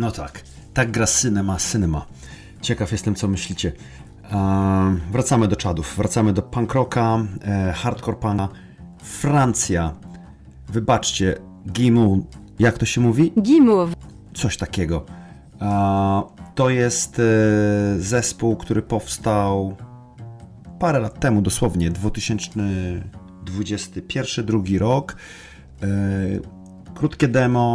No tak gra Cinema. Ciekaw jestem, co myślicie. Wracamy do czadów, wracamy do punk rocka, hardcore pana. Francja. Wybaczcie, Gimu, jak to się mówi? Guimauve. Coś takiego. To jest zespół, który powstał parę lat temu, dosłownie 2021-2022 rok. Krótkie demo,